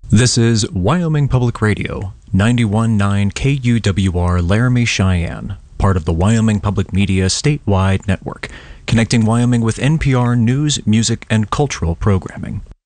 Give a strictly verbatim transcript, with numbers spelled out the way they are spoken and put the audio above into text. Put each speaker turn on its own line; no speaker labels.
This is Wyoming Public Radio, ninety-one point nine K U W R Laramie, Cheyenne, part of the Wyoming Public Media statewide network, connecting Wyoming with N P R news, music, and cultural programming.